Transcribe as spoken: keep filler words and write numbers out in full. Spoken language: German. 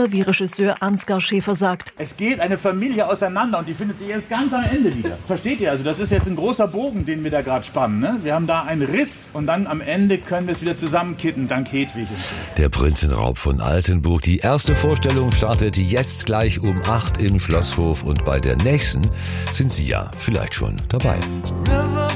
oder wie Regisseur Ansgar Schäfer sagt. Es geht eine Familie auseinander und die findet sich erst ganz am Ende wieder. Versteht ihr? Also das ist jetzt ein großer Bogen, den wir da gerade spannen. Ne? Wir haben da einen Riss und dann am Ende können wir es wieder zusammenkitten, dank Hedwig. Der Prinzenraub von Altenburg. Die erste Vorstellung startet jetzt gleich um acht im Schlosshof und bei der nächsten sind Sie ja vielleicht schon dabei.